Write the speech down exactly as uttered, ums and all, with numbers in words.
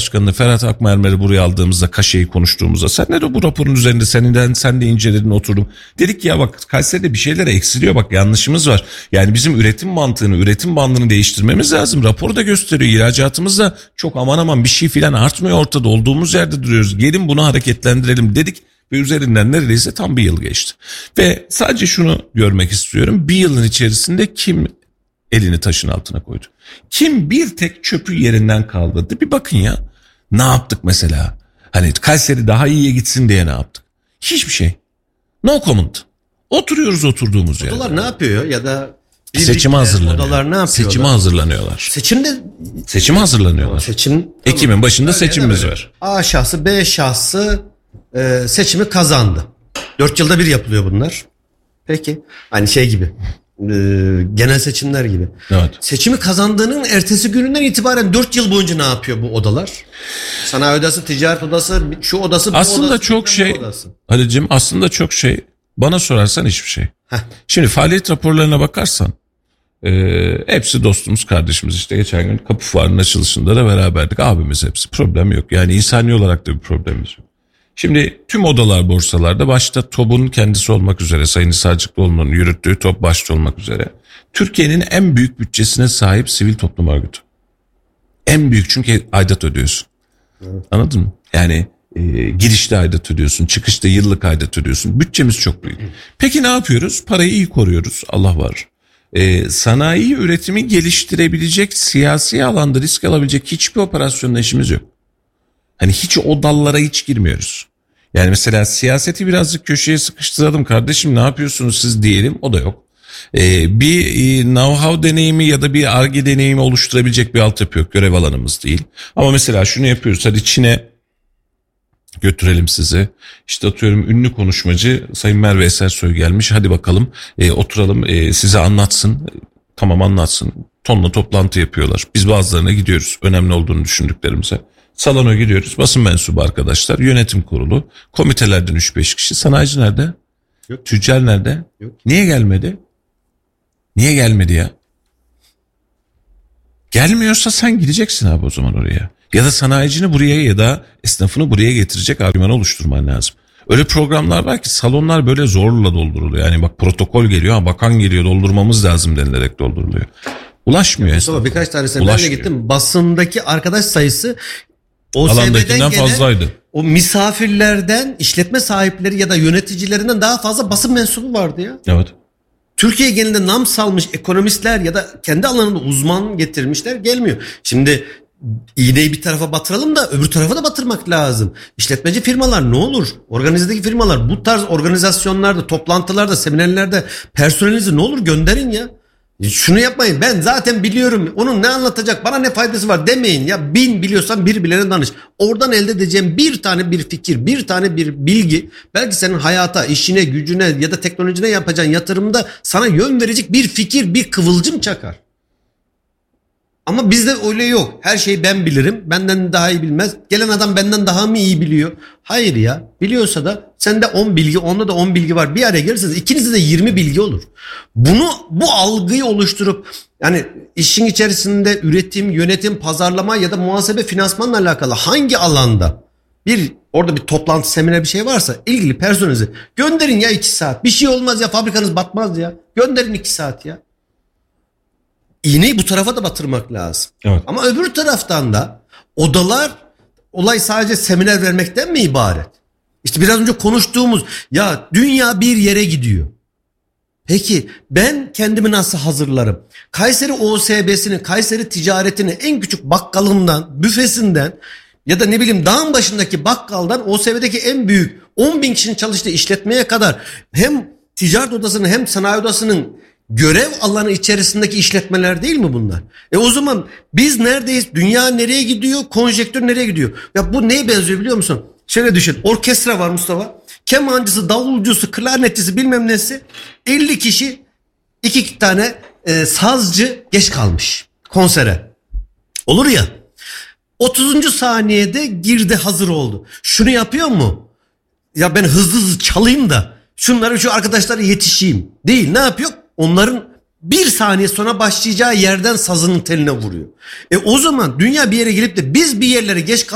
Başkanı'nı Ferhat Akmermer'i buraya aldığımızda, Kaşe'yi konuştuğumuzda, sen de bu raporun üzerinde seninden sen de inceledin, oturdum. Dedik ya bak Kayseri'de bir şeyler eksiliyor, bak yanlışımız var. Yani bizim üretim mantığını, üretim bandını değiştirmemiz lazım. Rapor da gösteriyor, ihracatımız da çok aman aman bir şey filan artmıyor, ortada olduğumuz yerde duruyoruz. Gelin bunu hareketlendirelim dedik. Ve üzerinden neredeyse tam bir yıl geçti. Ve sadece şunu görmek istiyorum. Bir yılın içerisinde kim elini taşın altına koydu? Kim bir tek çöpü yerinden kaldırdı? Bir bakın ya. Ne yaptık mesela? Hani Kayseri daha iyiye gitsin diye ne yaptık? Hiçbir şey. No comment. Oturuyoruz oturduğumuz yerde. Odalar ne yapıyor ya da seçime hazırlanıyor. Odalar ne yapıyorlar? Seçime hazırlanıyorlar. Seçimde seçime hazırlanıyorlar. Seçim Ekim'in başında öyle seçimimiz var. A şahsı B şahsı e, seçimi kazandı. Dört yılda bir yapılıyor bunlar. Peki. Hani şey gibi. E, genel seçimler gibi. Evet. Seçimi kazandığının ertesi gününden itibaren dört yıl boyunca ne yapıyor bu odalar? Sanayi odası, ticaret odası, şu odası, bu aslında odası. Çok şey. Halicim aslında çok şey. Bana sorarsan hiçbir şey. Heh. Şimdi faaliyet raporlarına bakarsan e, hepsi dostumuz, kardeşimiz. İşte geçen gün Kapı Fuarı'nın açılışında da beraberdik. Abimiz hepsi. Problem yok. Yani insani olarak da bir problemimiz yok. Şimdi tüm odalar borsalarda, başta TOB'un kendisi olmak üzere, Sayın Sarcıklıoğlu'nun yürüttüğü TOB başta olmak üzere, Türkiye'nin en büyük bütçesine sahip sivil toplum örgütü. En büyük, çünkü aidat ödüyorsun. Evet. Anladın mı? Yani e, girişte aidat ödüyorsun, çıkışta yıllık aidat ödüyorsun. Bütçemiz çok büyük. Peki ne yapıyoruz? Parayı iyi koruyoruz. Allah var. E, sanayi üretimi geliştirebilecek, siyasi alanda risk alabilecek hiçbir operasyonla işimiz yok. Hani hiç o dallara hiç girmiyoruz. Yani mesela siyaseti birazcık köşeye sıkıştıralım kardeşim, ne yapıyorsunuz siz diyelim, o da yok. Ee, bir e, know-how deneyimi ya da bir Ar-Ge deneyimi oluşturabilecek bir altyapı yok. Görev alanımız değil. Ama mesela şunu yapıyoruz. Hadi Çin'e götürelim sizi. İşte atıyorum ünlü konuşmacı Sayın Merve Esersoy gelmiş. Hadi bakalım e, oturalım e, size anlatsın. Tamam anlatsın. Tonla toplantı yapıyorlar. Biz bazılarına gidiyoruz. Önemli olduğunu düşündüklerimize. Salona gidiyoruz. Basın mensubu arkadaşlar, yönetim kurulu, komitelerden üç beş kişi. Sanayici nerede? Yok. Tüccar nerede? Yok. Niye gelmedi? Niye gelmedi ya? Gelmiyorsa sen gideceksin abi o zaman oraya. Ya da sanayicini buraya ya da esnafını buraya getirecek argüman oluşturman lazım. Öyle programlar var ki salonlar böyle zorla dolduruluyor. Yani bak protokol geliyor, ha, bakan geliyor, doldurmamız lazım denilerek dolduruluyor. Ulaşmıyor esnaf. Birkaç tanesine ben de gittim. Basındaki arkadaş sayısı O S B'den fazlaydı. O misafirlerden, işletme sahipleri ya da yöneticilerinden daha fazla basın mensubu vardı ya. Evet. Türkiye genelinde nam salmış ekonomistler ya da kendi alanında uzman getirmişler, gelmiyor. Şimdi iğneyi bir tarafa batıralım da öbür tarafa da batırmak lazım. İşletmeci firmalar ne olur? Organizedeki firmalar bu tarz organizasyonlarda, toplantılarda, seminerlerde personelinizi ne olur gönderin ya. Şunu yapmayın, ben zaten biliyorum, onun ne anlatacak, bana ne faydası var demeyin ya. Bin biliyorsan bir bilene danış. Oradan elde edeceğim bir tane bir fikir, bir tane bir bilgi belki senin hayata, işine, gücüne ya da teknolojine yapacağın yatırımda sana yön verecek bir fikir, bir kıvılcım çakar. Ama bizde öyle yok. Her şeyi ben bilirim. Benden daha iyi bilmez. Gelen adam benden daha mı iyi biliyor? Hayır ya. Biliyorsa da sende on bilgi, onda da on bilgi var. Bir araya gelirseniz ikinizde de yirmi bilgi olur. Bunu, bu algıyı oluşturup yani işin içerisinde üretim, yönetim, pazarlama ya da muhasebe, finansmanla alakalı hangi alanda bir orada bir toplantı, seminer bir şey varsa ilgili personelinizi gönderin ya iki saat. Bir şey olmaz ya, fabrikanız batmaz ya. Gönderin iki saat ya. İğneyi bu tarafa da batırmak lazım. Evet. Ama öbür taraftan da odalar, olay sadece seminer vermekten mi ibaret? İşte biraz önce konuştuğumuz ya, dünya bir yere gidiyor. Peki ben kendimi nasıl hazırlarım? Kayseri O S B'sinin, Kayseri ticaretinin en küçük bakkalından, büfesinden ya da ne bileyim dağın başındaki bakkaldan O S B'deki en büyük on bin kişinin çalıştığı işletmeye kadar hem ticaret odasının hem sanayi odasının görev alanı içerisindeki işletmeler değil mi bunlar? E o zaman biz neredeyiz? Dünya nereye gidiyor? Konjektür nereye gidiyor? Ya bu neye benziyor biliyor musun? Şöyle düşün. Orkestra var Mustafa. Kemancısı, davulcusu, klarnetçisi bilmem nesi. elli kişi, iki tane e, sazcı geç kalmış konsere. Olur ya. otuzuncu saniyede girdi, hazır oldu. Şunu yapıyor mu? Ya ben hızlı hızlı çalayım da şunları, şu arkadaşlara yetişeyim. Değil. Ne yapıyor? Onların bir saniye sonra başlayacağı yerden sazının teline vuruyor. E o zaman dünya bir yere gelip de biz bir yerlere geç